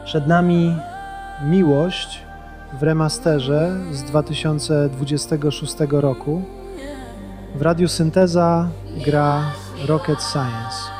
Przed nami Miłość w remasterze z 2026 roku. W Radiu Synteza gra Rocket Science.